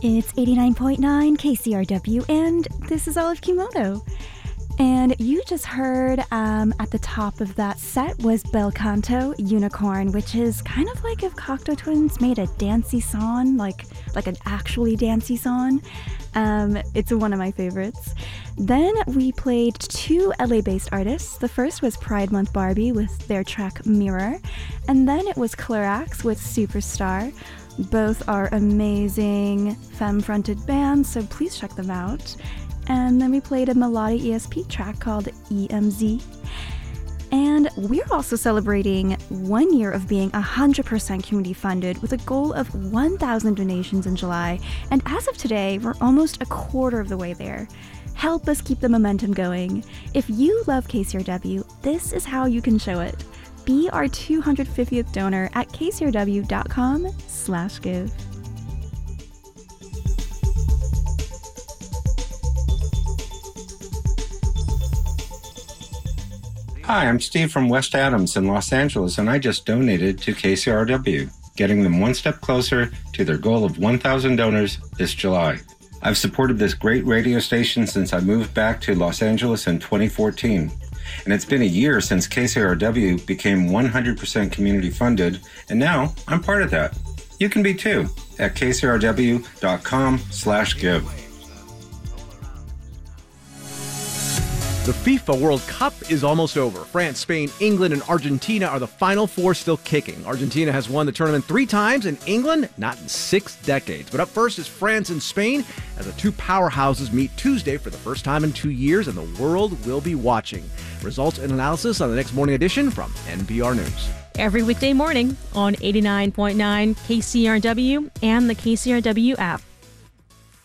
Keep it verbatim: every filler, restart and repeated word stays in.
It's eighty-nine point nine K C R W, and this is Olive Kimoto. And you just heard um, at the top of that set was Bel Canto, Unicorn, which is kind of like if Cocteau Twins made a dancey song, like like an actually dancey song. Um, it's one of my favorites. Then we played two L A-based artists. The first was Pride Month Barbie with their track Mirror, and then it was Clarax with Superstar. Both are amazing femme-fronted bands, so please check them out. And then we played a Melodic E S P track called E M Z. And we're also celebrating one year of being one hundred percent community funded with a goal of one thousand donations in July. And as of today, we're almost a quarter of the way there. Help us keep the momentum going. If you love K C R W, this is how you can show it. Be our two hundred fiftieth donor at kcrw.com slash give. Hi, I'm Steve from West Adams in Los Angeles, and I just donated to K C R W, getting them one step closer to their goal of one thousand donors this July. I've supported this great radio station since I moved back to Los Angeles in twenty fourteen, and it's been a year since K C R W became one hundred percent community funded, and now I'm part of that. You can be too at kcrw.com slash give. The FIFA World Cup is almost over. France, Spain, England, and Argentina are the final four still kicking. Argentina has won the tournament three times, and England not in six decades. But up first is France and Spain, as the two powerhouses meet Tuesday for the first time in two years, and the world will be watching. Results and analysis on the next morning edition from N P R News. Every weekday morning on eighty-nine point nine K C R W and the K C R W app.